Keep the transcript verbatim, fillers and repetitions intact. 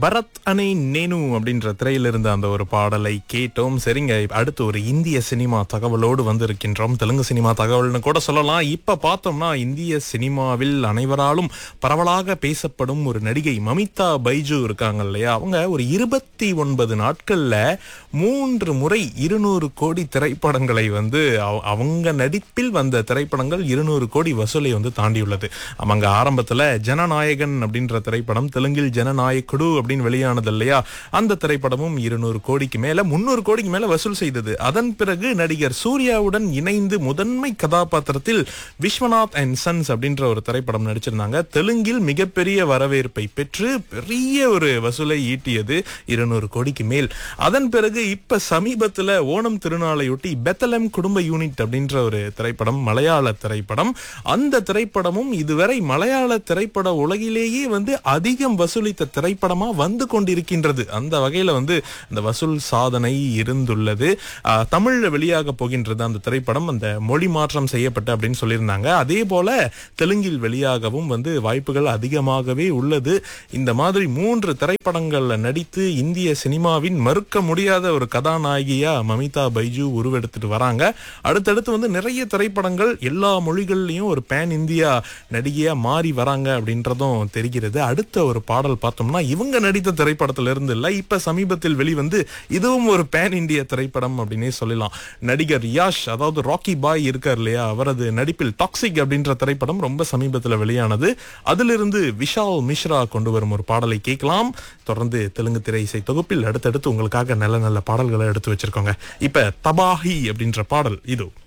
பரத் அனை நேனு அப்படின்ற திரையில இருந்த அந்த ஒரு பாடலை கேட்டோம். சரிங்க, அடுத்து ஒரு இந்திய சினிமா தகவலோடு வந்திருக்கின்றோம். தெலுங்கு சினிமா தகவல்னு கூட சொல்லலாம். இப்ப பார்த்தோம்னா இந்திய சினிமாவில் அனைவராலும் பரவலாக பேசப்படும் ஒரு நடிகை மமிதா பைஜு இருக்காங்க இல்லையா, அவங்க ஒரு இருபத்தி ஒன்பது நாட்கள்ல மூன்று முறை இருநூறு கோடி திரைப்படங்களை வந்து அவங்க நடிப்பில் வந்த திரைப்படங்கள் இருநூறு கோடி வசூலை வந்து தாண்டியுள்ளது. அவங்க ஆரம்பத்துல ஜனநாயகன் அப்படின்ற திரைப்படம் தெலுங்கில் ஜனநாயகுடு அப்படின்னு வெளியானது இல்லையா, அந்த திரைப்படமும் இருநூறு கோடிக்கு மேல முன்னூறு கோடிக்கு மேல வசூல் செய்தது. அதன் பிறகு நடிகர் சூர்யாவுடன் இணைந்து முதன்மை கதாபாத்திரத்தில் விஸ்வநாத் அண்ட் சன்ஸ் அப்படின்ற ஒரு திரைப்படம் நடிச்சிருந்தாங்க. தெலுங்கில் மிகப்பெரிய வரவேற்பை பெற்று பெரிய ஒரு வசூலை ஈட்டியது, இருநூறு கோடிக்கு மேல். அதன் பிறகு இப்ப சமீபத்துல ஓணம் திருநாளையொட்டி பெத்தலம் குடும்ப யூனிட் அப்படின்ற ஒரு திரைப்படம், மலையாள திரைப்படம். அந்த திரைப்படமும் இதுவரை மலையாள திரைப்பட உலகிலேயே வந்து அதிகம் வசூலித்த திரைப்படமா வந்து கொண்டிருக்கின்றது. அந்த வகையில வந்து இந்த வசூல் சாதனை இருந்துள்ளது. தமிழ்ல வெளியாக போகின்றது அந்த திரைப்படம், அந்த மொழி மாற்றம் செய்யப்பட்ட அப்படின்னு சொல்லியிருந்தாங்க. அதே போல தெலுங்கில் வெளியாகவும் வந்து வாய்ப்புகள் அதிகமாகவே உள்ளது. இந்த மாதிரி மூன்று திரைப்படங்கள்ல நடித்து இந்திய சினிமாவின் மறுக்க முடியாத ஒரு கதாநாயகியா மமிதா பைஜு உருவெடுத்துட்டு வராங்க. அடுத்தடுத்து வந்து நிறைய திரைப்படங்கள் எல்லா மொழிகள்லயும் ஒரு பேன் இந்தியா நடிகையா மாறி வராங்க அப்படின்றதும் தெரிகிறது. அடுத்த ஒரு பாடல் பார்த்தோம்னா இவங்க நடித்த திரைப்படத்துல இருந்து இல்ல, இப்ப சமீபத்தில் வெளிவந்து இதுவும் ஒரு பேன் இந்திய திரைப்படம் அப்படின்னே சொல்லலாம். நடிகர் யாஷ், அதாவது ராக்கி பாய் இருக்கார் இல்லையா, அவரது நடிப்பில் டாக்ஸிக் அப்படின்ற திரைப்படம் ரொம்ப சமீபத்தில் வெளியானது. அதிலிருந்து விஷால் மிஸ்ரா கொண்டு வரும் ஒரு பாடலை கேட்கலாம். தொடர்ந்து தெலுங்கு திரை இசை தொகுப்பில் அடுத்தடுத்து உங்களுக்காக நல்ல நல்ல பாடல்களை எடுத்து வச்சிருக்கோங்க. இப்ப தபாஹி அப்படின்ற பாடல் இது.